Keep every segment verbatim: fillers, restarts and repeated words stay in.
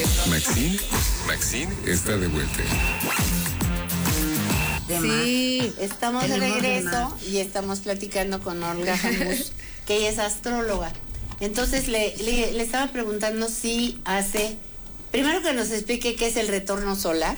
Maxine, Maxine está de vuelta. Sí, estamos de regreso y estamos platicando con Olga Jamús, que ella es astróloga. Entonces le, le, le estaba preguntando si hace, primero que nos explique qué es el retorno solar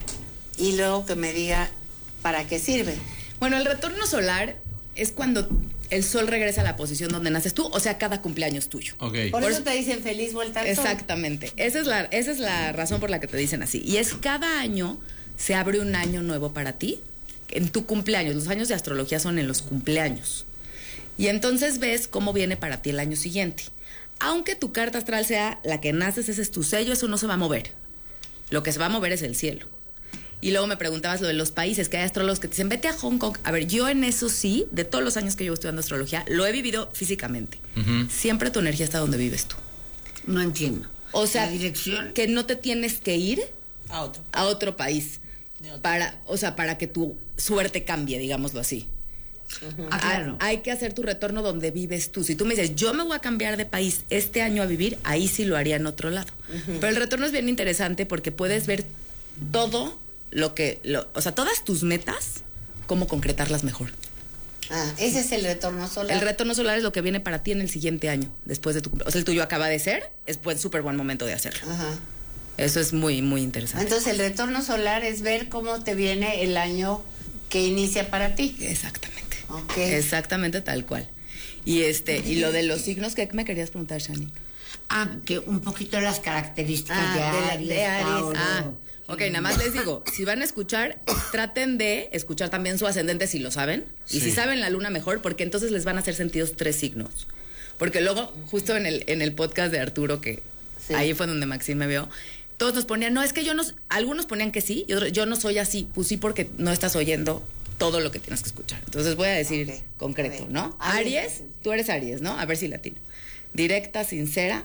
y luego que me diga para qué sirve. Bueno, el retorno solar es cuando el sol regresa a la posición donde naces tú, o sea, cada cumpleaños tuyo. Okay. Por, por eso te dicen feliz vuelta al sol. Exactamente. Esa es la, esa es la razón por la que te dicen así. Y es cada año se abre un año nuevo para ti en tu cumpleaños. Los años de astrología son en los cumpleaños. Y entonces ves cómo viene para ti el año siguiente. Aunque tu carta astral sea la que naces, ese es tu sello, eso no se va a mover. Lo que se va a mover es el cielo. Y luego me preguntabas lo de los países, que hay astrólogos que te dicen, vete a Hong Kong. A ver, yo en eso sí, de todos los años que llevo estudiando astrología, lo he vivido físicamente. Uh-huh. Siempre tu energía está donde vives tú. No entiendo. O sea, ¿la dirección? Que no te tienes que ir a otro, a otro país. Otro. Para, o sea, para que tu suerte cambie, digámoslo así. Uh-huh. Ah, claro. Hay que hacer tu retorno donde vives tú. Si tú me dices, yo me voy a cambiar de país este año a vivir, ahí sí lo haría en otro lado. Uh-huh. Pero el retorno es bien interesante porque puedes ver todo lo que, lo, o sea, todas tus metas, cómo concretarlas mejor. Ah, ese es el retorno solar. El retorno solar es lo que viene para ti en el siguiente año, después de tu cumpleaños. O sea, el tuyo acaba de ser, es buen, súper buen momento de hacerlo. Ajá. Eso es muy, muy interesante. Entonces, el retorno solar es ver cómo te viene el año que inicia para ti. Exactamente. Okay. Exactamente tal cual. Y este, y lo de los signos, ¿qué me querías preguntar, Shani? Ah, que un poquito las características ah, de, de, la, Aries, de Aries. Tauro. Ah, ok, nada más les digo, si van a escuchar, traten de escuchar también su ascendente si lo saben. Sí. Y si saben la luna, mejor, porque entonces les van a hacer sentidos tres signos. Porque luego, justo en el, en el podcast de Arturo, que sí. Ahí fue donde Maxine me vio, todos nos ponían, no, es que yo no, algunos ponían que sí, y otros, yo no soy así. Pues sí, porque no estás oyendo todo lo que tienes que escuchar. Entonces voy a decir okay. concreto, ¿no? Aries, Aries, tú eres Aries, ¿no? A ver si latino. Directa, sincera,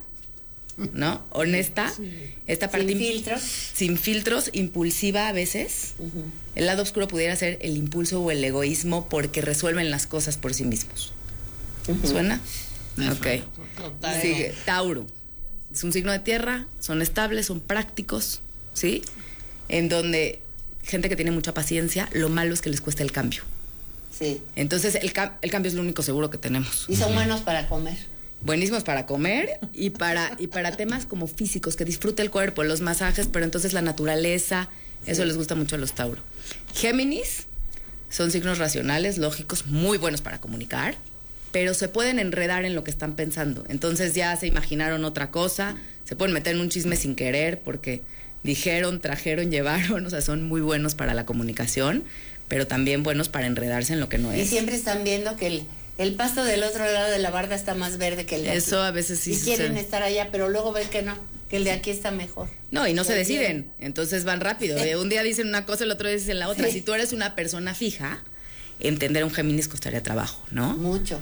¿no? Honesta, sí. Esta parte sin filtros, sin filtros, impulsiva a veces. Uh-huh. El lado oscuro pudiera ser el impulso o el egoísmo porque resuelven las cosas por sí mismos. Uh-huh. ¿Suena? Uh-huh. Ok. Total. Sigue, Tauro. Es un signo de tierra, son estables, son prácticos, ¿sí? En donde gente que tiene mucha paciencia, lo malo es que les cuesta el cambio. Sí. Entonces el, ca- el cambio es lo único seguro que tenemos. Y son buenos para comer. Buenísimos para comer y para y para temas como físicos, que disfrute el cuerpo, los masajes, pero entonces la naturaleza, sí. Eso les gusta mucho a los Tauro. Géminis son signos racionales, lógicos, muy buenos para comunicar, pero se pueden enredar en lo que están pensando. Entonces ya se imaginaron otra cosa, se pueden meter en un chisme sin querer porque dijeron, trajeron, llevaron, o sea, son muy buenos para la comunicación, pero también buenos para enredarse en lo que no es. Y siempre están viendo que el El pasto del otro lado de la barda está más verde que el de Eso aquí. a veces sí. Y sí quieren se... estar allá, pero luego ven que no, que el de aquí está mejor. No, y no se deciden, entonces van rápido. Sí. Un día dicen una cosa, el otro día dicen la otra. Sí. Si tú eres una persona fija, entender un Géminis costaría trabajo, ¿no? Mucho.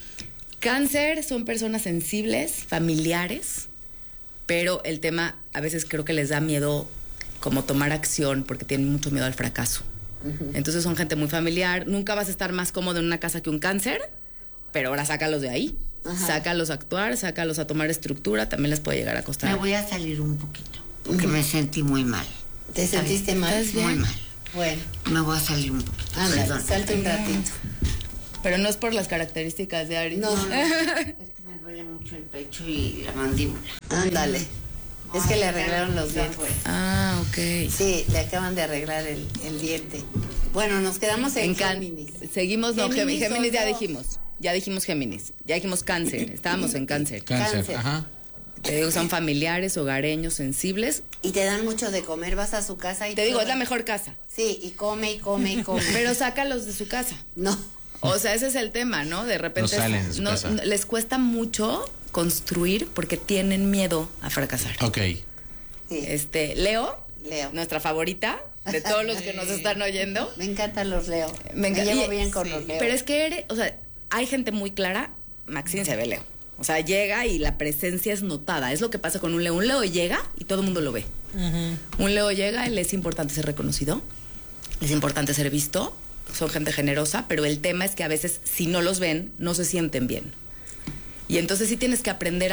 Cáncer son personas sensibles, familiares, pero el tema a veces creo que les da miedo como tomar acción porque tienen mucho miedo al fracaso. Uh-huh. Entonces son gente muy familiar. Nunca vas a estar más cómodo en una casa que un Cáncer, pero ahora sácalos de ahí. Ajá. Sácalos a actuar, sácalos a tomar estructura, también les puede llegar a costar. Me voy a salir un poquito, porque uh-huh. me sentí muy mal. ¿Te sentiste mal? Muy mal. Bueno. Me voy a salir un poquito. Ándale, salte un ratito. Pero no es por las características de Aries. No, no, es que me duele mucho el pecho y la mandíbula. Ándale. No, es que le arreglaron los dientes. Ah, ok. Sí, le acaban de arreglar el, el diente. Bueno, nos quedamos en, en Géminis. Seguimos, no, Géminis, Géminis ya dijimos. Ya dijimos Géminis, ya dijimos Cáncer, estábamos en Cáncer. Cáncer, cáncer. Ajá. Te digo, son familiares, hogareños, sensibles. Y te dan mucho de comer, vas a su casa y... Te digo, es la mejor casa. Sí, y come, y come, y come. Pero sácalos de su casa. No. O sea, ese es el tema, ¿no? De repente... No salen de su no, casa. Les cuesta mucho construir porque tienen miedo a fracasar. Ok. Sí. Este, Leo, Leo, nuestra favorita, de todos los que nos están oyendo. Me encantan los Leo. Me, Me llevo y, bien con sí, los Leo. Pero es que eres, o sea, hay gente muy clara. Maxine se ve Leo. O sea, llega y la presencia es notada. Es lo que pasa con un Leo. Un Leo llega y todo el mundo lo ve. Uh-huh. Un Leo llega y le es importante ser reconocido. Es importante ser visto. Son gente generosa, pero el tema es que a veces si no los ven, no se sienten bien. Y entonces sí tienes que aprender a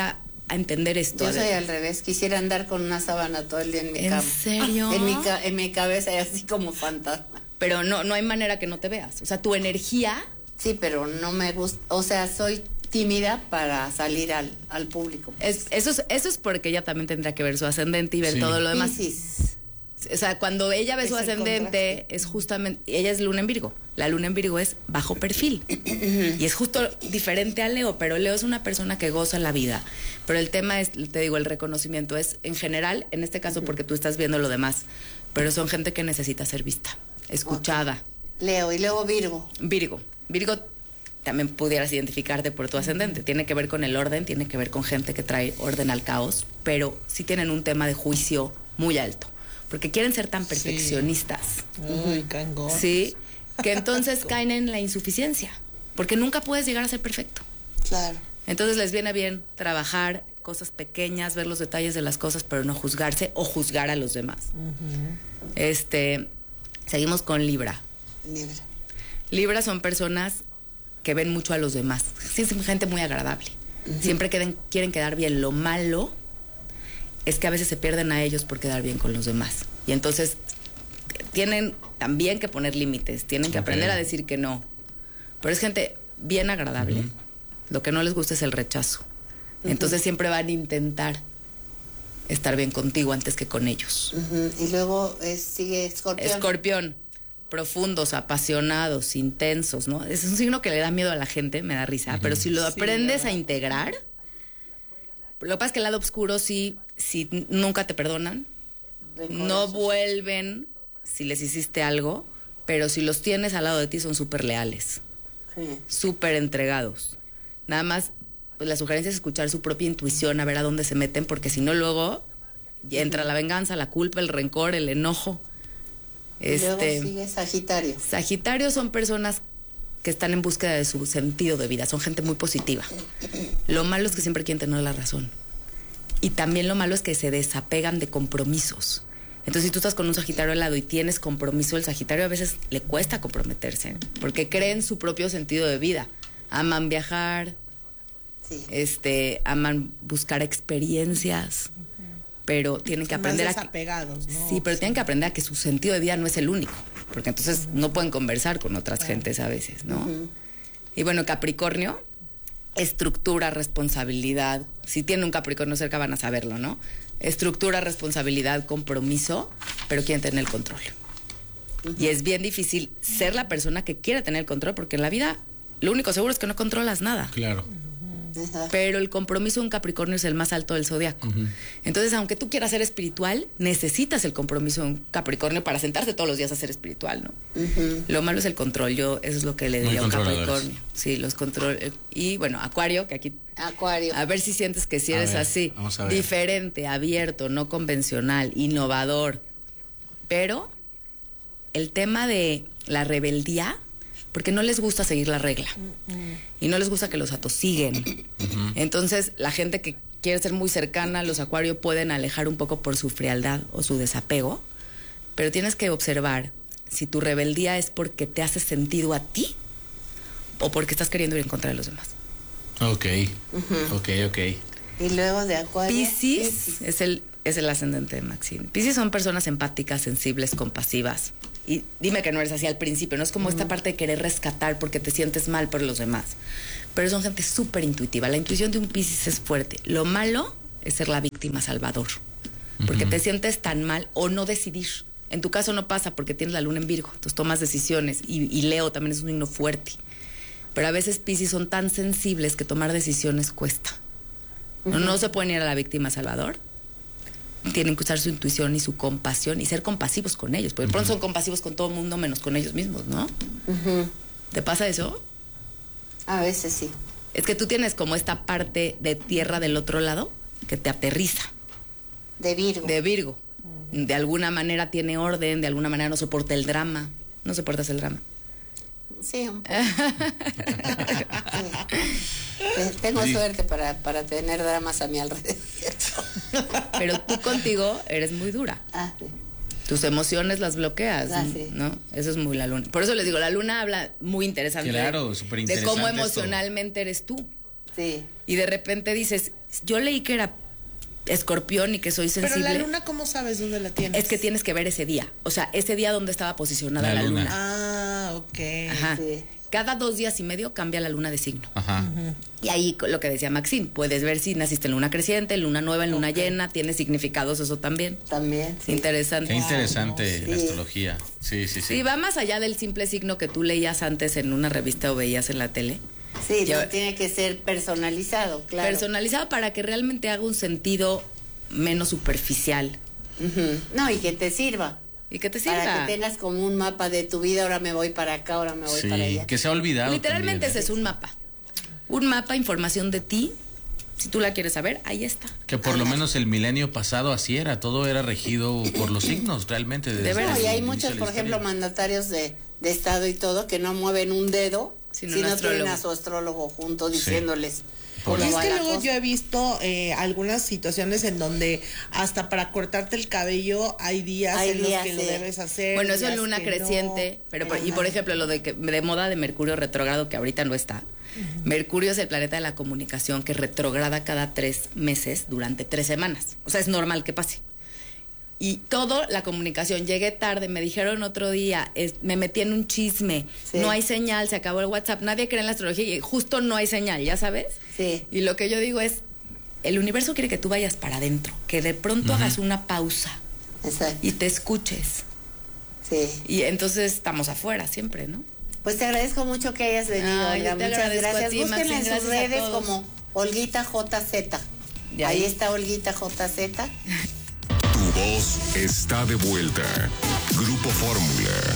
a entender esto. Yo soy al revés, quisiera andar con una sábana todo el día en mi ¿En cama. serio? En mi, ca- en mi cabeza, así como fantasma. Pero no, no hay manera que no te veas. O sea, tu energía... Sí, pero no me gusta, o sea, soy tímida para salir al, al público. Es, eso, es, eso es porque ella también tendrá que ver su ascendente y ver Sí. todo lo demás. Piscis. O sea, cuando ella ve Es su el ascendente, contraste. es justamente, ella es luna en Virgo. La luna en Virgo es bajo perfil. Y es justo diferente a Leo, pero Leo es una persona que goza la vida. Pero el tema es, te digo, el reconocimiento es en general, en este caso porque tú estás viendo lo demás, pero son gente que necesita ser vista, escuchada. Leo y luego Virgo. Virgo. Virgo también pudieras identificarte por tu ascendente. Tiene que ver con el orden, tiene que ver con gente que trae orden al caos, pero sí tienen un tema de juicio muy alto, porque quieren ser tan perfeccionistas. Uy, cangón. Sí, que entonces caen en la insuficiencia, porque nunca puedes llegar a ser perfecto. Claro. Entonces les viene bien trabajar cosas pequeñas, ver los detalles de las cosas, pero no juzgarse o juzgar a los demás. Este, seguimos con Libra. Libra. Libra son personas que ven mucho a los demás. Sí, es gente muy agradable. Siempre queden, quieren quedar bien. Lo malo es que a veces se pierden a ellos por quedar bien con los demás. Y entonces tienen también que poner límites, tienen que Ok. aprender a decir que no. Pero es gente bien agradable. Lo que no les gusta es el rechazo. Entonces siempre van a intentar estar bien contigo antes que con ellos. Ujú. Y luego es, sigue Escorpión. Escorpión, profundos, apasionados, intensos, ¿no? Es un signo que le da miedo a la gente, me da risa, pero si lo aprendes a integrar, lo que pasa es que el lado oscuro sí, sí nunca te perdonan, no Rencorosos. vuelven si les hiciste algo, pero si los tienes al lado de ti son súper leales, Sí. súper entregados. Nada más, pues la sugerencia es escuchar su propia intuición, a ver a dónde se meten, porque si no luego ya entra la venganza, la culpa, el rencor, el enojo. Y luego Este, sigue Sagitario. Sagitario son personas que están en búsqueda de su sentido de vida, son gente muy positiva. Lo malo es que siempre quieren tener la razón. Y también lo malo es que se desapegan de compromisos. Entonces, si tú estás con un Sagitario al lado y tienes compromiso, el Sagitario a veces le cuesta comprometerse, porque cree en su propio sentido de vida. Aman viajar, Sí. este, aman buscar experiencias, pero tienen que Son aprender más a... desapegados, ¿no? Sí, pero tienen que aprender a que su sentido de vida no es el único, porque entonces no pueden conversar con otras gentes a veces, ¿no? Y bueno, Capricornio, estructura, responsabilidad. Si tienen un Capricornio cerca van a saberlo, ¿no? Estructura, responsabilidad, compromiso, pero quieren tener el control. Y es bien difícil ser la persona que quiere tener el control, porque en la vida lo único seguro es que no controlas nada. Claro. Ajá. Pero el compromiso de un Capricornio es el más alto del zodiaco. Entonces, aunque tú quieras ser espiritual, necesitas el compromiso de un Capricornio para sentarse todos los días a ser espiritual, ¿no? Ujú. Lo malo es el control. Yo, eso es lo que le Muy diría a un controladores. Capricornio. Sí, los control. eh, Y bueno, Acuario, que aquí. Acuario. A ver si sientes que si A eres ver, así. vamos a ver. Diferente, abierto, no convencional, innovador. Pero el tema de la rebeldía, porque no les gusta seguir la regla. Y no les gusta que los atosiguen. Entonces, la gente que quiere ser muy cercana a los Acuario pueden alejar un poco por su frialdad o su desapego. Pero tienes que observar si tu rebeldía es porque te hace sentido a ti o porque estás queriendo ir en contra de los demás. Ok. Ok, ok. Y luego de Acuario. Piscis es el, es el ascendente de Maxine. Piscis son personas empáticas, sensibles, compasivas. Y dime que no eres así al principio, no es como esta parte de querer rescatar porque te sientes mal por los demás. Pero son gente súper intuitiva. La intuición de un Piscis es fuerte. Lo malo es ser la víctima salvador. Porque te sientes tan mal o no decidir. En tu caso no pasa porque tienes la luna en Virgo, entonces tomas decisiones. Y, y Leo también es un signo fuerte. Pero a veces Piscis son tan sensibles que tomar decisiones cuesta. No, no se pueden ir a la víctima salvador. Tienen que usar su intuición y su compasión y ser compasivos con ellos. Porque de pronto son compasivos con todo el mundo menos con ellos mismos, ¿no? Ujú. ¿Te pasa eso? A veces sí. Es que tú tienes como esta parte de tierra del otro lado que te aterriza, De Virgo. de Virgo. De alguna manera tiene orden, de alguna manera no soporta el drama. No soportas el drama. Sí, un poco. Sí. Tengo suerte para, para tener dramas a mi alrededor. Pero tú contigo eres muy dura. Ah, sí. Tus emociones las bloqueas, Ah, sí. ¿no? Eso es muy la luna. Por eso les digo, la luna habla muy interesante. Claro, súper de interesante cómo esto. emocionalmente eres tú. Sí. Y de repente dices, Yo leí que era escorpión y que soy sensible. Pero la luna, ¿cómo sabes dónde la tienes? Es que tienes que ver ese día. O sea, ese día donde estaba posicionada la, La la luna. luna. Ah, ok. Ajá. Sí. Cada dos días y medio cambia la luna de signo. Ajá. Y ahí lo que decía Maxine, puedes ver si naciste en luna creciente, en luna nueva, en luna Okay. llena, tiene significados eso también. También. Sí. Interesante. Qué interesante no, la sí. astrología. Sí, sí, sí. Sí, va más allá del simple signo que tú leías antes en una revista o veías en la tele. Sí, Yo- no tiene que ser personalizado, claro. Personalizado para que realmente haga un sentido menos superficial Ujú. No, y que te sirva. y que te Para sirva. que tengas como un mapa de tu vida, ahora me voy para acá, ahora me voy Sí, para allá. que se ha olvidado. Literalmente también, ese es un mapa. Un mapa, información de ti. Si tú la quieres saber, ahí está. Que por lo menos el milenio pasado así era, todo era regido por los signos, realmente. desde veras. No, el y hay inicio muchos, de la por ejemplo, historia. mandatarios de, de Estado y todo, que no mueven un dedo Sino si un no tienen astrólogo. a su astrólogo junto diciéndoles Por cómo Y es va que la luego cosa. yo he visto eh, algunas situaciones en donde hasta para cortarte el cabello hay días Hay en los días, que lo sí. debes hacer. Bueno, eso es días luna que creciente, no. pero por- y Ajá. por ejemplo lo de que de moda de Mercurio retrógrado que ahorita no está. Mercurio es el planeta de la comunicación que retrograda cada tres meses durante tres semanas. O sea, es normal que pase. Y todo la comunicación, llegué tarde, me dijeron otro día, es- me metí en un chisme, Sí. no hay señal, se acabó el WhatsApp, nadie cree en la astrología y justo no hay señal, ¿ya sabes? Sí. Y lo que yo digo es, el universo quiere que tú vayas para adentro, que de pronto hagas una pausa Exacto. y te escuches. Sí. Y entonces estamos afuera siempre, ¿no? Pues te agradezco mucho que hayas venido, Ay, yo Olga. te Muchas agradezco a gracias. ti, Búsquenla Maxine, en sus gracias a redes todos. como Olguita J Z. De Ahí ahí. está Olguita J Z. Tu voz está de vuelta. Grupo Fórmula.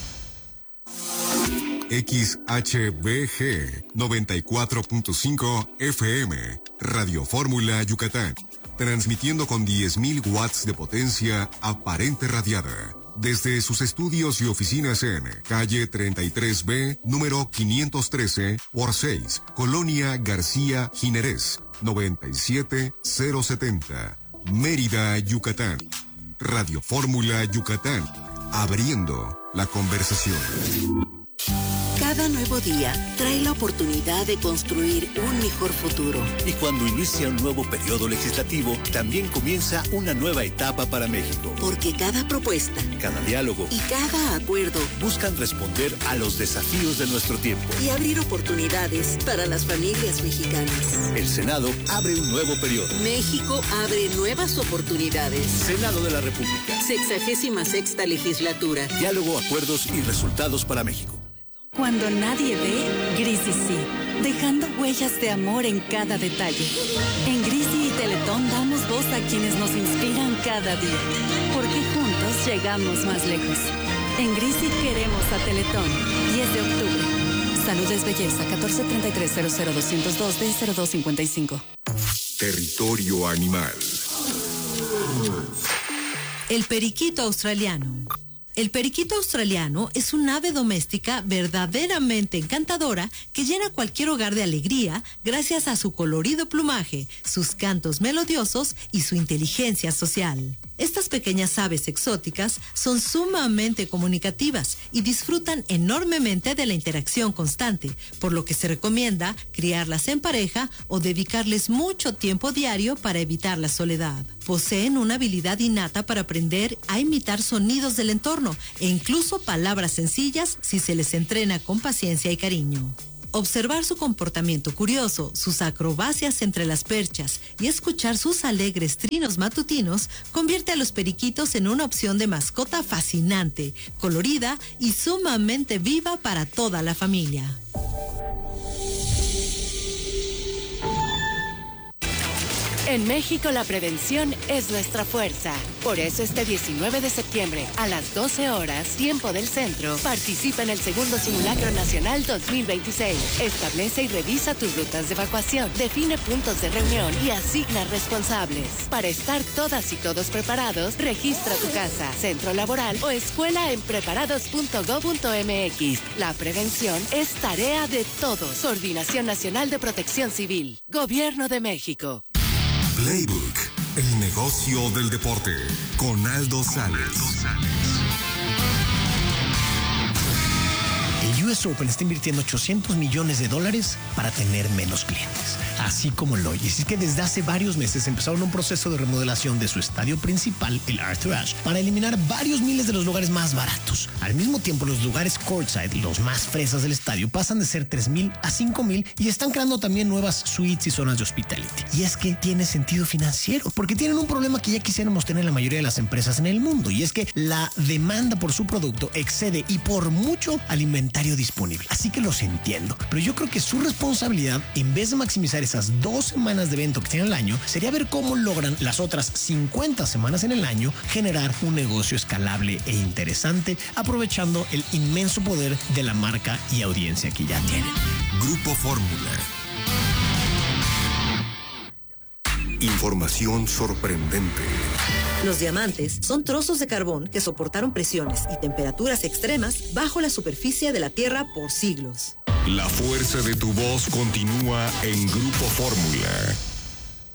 X H B G noventa y cuatro punto cinco F M, Radio Fórmula Yucatán, transmitiendo con diez mil watts de potencia aparente radiada. Desde sus estudios y oficinas en calle treinta y tres B, número quinientos trece por seis, Colonia García Jiménez, noventa y siete mil setenta, Mérida, Yucatán. Radio Fórmula Yucatán, abriendo la conversación. Cada nuevo día trae la oportunidad de construir un mejor futuro. Y cuando inicia un nuevo periodo legislativo, también comienza una nueva etapa para México. Porque cada propuesta Cada diálogo y cada acuerdo buscan responder a los desafíos de nuestro tiempo. y abrir oportunidades para las familias mexicanas. El Senado abre un nuevo periodo. México abre nuevas oportunidades. Senado de la República. Sexagésima sexta legislatura. Diálogo, acuerdos y resultados para México. Cuando nadie ve, Grisi sí, dejando huellas de amor en cada detalle. En Grisi y Teletón damos voz a quienes nos inspiran cada día, porque juntos llegamos más lejos. En Grisi queremos a Teletón, diez de octubre. Salud es belleza, catorce treinta y tres cero cero doscientos dos D cero dos cincuenta y cinco. Territorio animal. El periquito australiano. El periquito australiano es un ave doméstica verdaderamente encantadora que llena cualquier hogar de alegría gracias a su colorido plumaje, sus cantos melodiosos y su inteligencia social. Estas pequeñas aves exóticas son sumamente comunicativas y disfrutan enormemente de la interacción constante, por lo que se recomienda criarlas en pareja o dedicarles mucho tiempo diario para evitar la soledad. Poseen una habilidad innata para aprender a imitar sonidos del entorno e incluso palabras sencillas si se les entrena con paciencia y cariño. Observar su comportamiento curioso, sus acrobacias entre las perchas y escuchar sus alegres trinos matutinos convierte a los periquitos en una opción de mascota fascinante, colorida y sumamente viva para toda la familia. En México la prevención es nuestra fuerza. Por eso este diecinueve de septiembre a las doce horas, tiempo del centro, participa en el segundo Simulacro Nacional dos mil veintiséis. Establece y revisa tus rutas de evacuación, define puntos de reunión y asigna responsables. Para estar todas y todos preparados, registra tu casa, centro laboral o escuela en preparados punto gob punto mx. La prevención es tarea de todos. Coordinación Nacional de Protección Civil. Gobierno de México. Playbook, el negocio del deporte, con Aldo Sales. En U U S Open está invirtiendo ochocientos millones de dólares para tener menos clientes. Así como lo oyes. Es que desde hace varios meses empezaron un proceso de remodelación de su estadio principal, el Arthur Ashe, para eliminar varios miles de los lugares más baratos. Al mismo tiempo, los lugares courtside, los más fresas del estadio, pasan de ser tres mil a cinco mil y están creando también nuevas suites y zonas de hospitality. Y es que tiene sentido financiero, porque tienen un problema que ya quisiéramos tener la mayoría de las empresas en el mundo, y es que la demanda por su producto excede y por mucho al inventario disponible. Así que los entiendo, pero yo creo que su responsabilidad, en vez de maximizar esas dos semanas de evento que tienen al año, sería ver cómo logran las otras cincuenta semanas en el año generar un negocio escalable e interesante, aprovechando el inmenso poder de la marca y audiencia que ya tienen. Grupo Fórmula. Información sorprendente. Los diamantes son trozos de carbón que soportaron presiones y temperaturas extremas bajo la superficie de la Tierra por siglos. La fuerza de tu voz continúa en Grupo Fórmula.